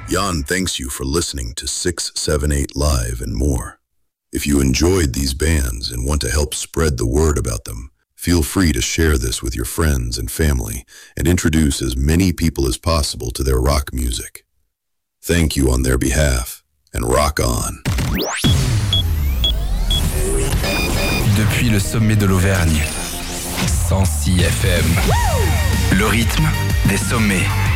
Jan thanks you for listening to 678 Live and more. If you enjoyed these bands and want to help spread the word about them, feel free to share this with your friends and family and introduce as many people as possible to their rock music. Thank you on their behalf, and rock on. Depuis le sommet de l'Auvergne, 106 FM. Le rythme des sommets.